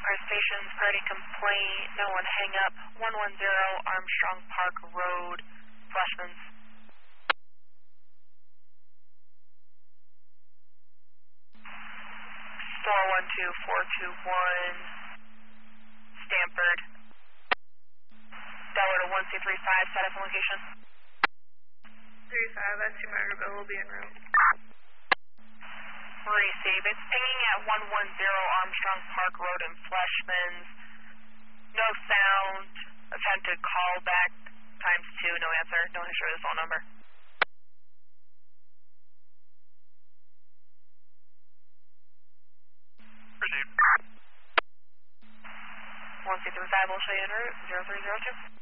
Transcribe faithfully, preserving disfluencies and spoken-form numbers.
Fire stations, party complaint, no one hang up, one one zero Armstrong Park Road, Fleshman's. four one two four two one, Stanford. Delaware to one two three five, status and location. three five, I see Margaretville will be en route. Receive. It's pinging at one one zero Armstrong Park Road in Fleshman's. No sound. Attempted call back times two. No answer. No history of the phone number. Received. one two three five will show you en route. zero three zero two.